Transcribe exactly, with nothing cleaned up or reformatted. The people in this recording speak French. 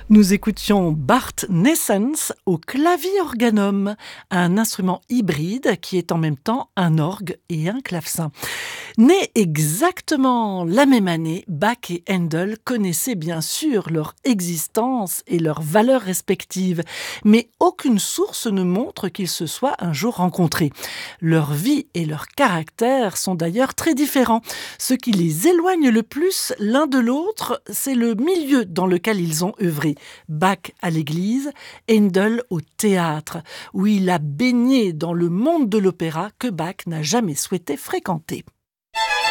Nous écoutions Bart Nessens au claviorganum, un instrument hybride qui est en même temps un orgue et un clavecin. Nés exactement la même année, Bach et Handel connaissaient bien sûr leur existence et leurs valeurs respectives, mais aucune source ne montre qu'ils se soient un jour rencontrés. Leur vie et leur caractère sont d'ailleurs très différents. Ce qui les éloigne le plus l'un de l'autre, c'est le milieu dans lequel ils ont œuvré. Bach à l'église, Handel au théâtre, où il a baigné dans le monde de l'opéra que Bach n'a jamais souhaité fréquenter.